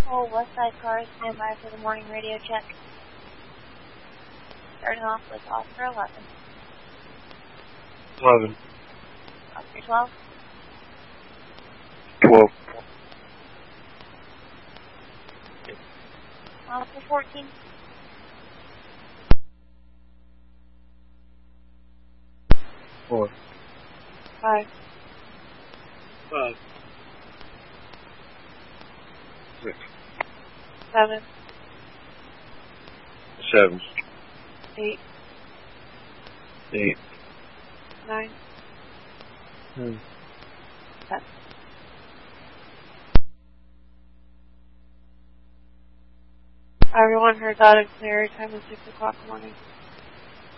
All West Side cars stand by for the morning radio check. Starting off with Oscar 11. 11. Oscar 12. 12. Oscar 14. 4. 5. 5. 6. 7. 7. 8. 8. 9. 9. 10. Everyone heard that and clear. Time is 6 o'clock in the morning.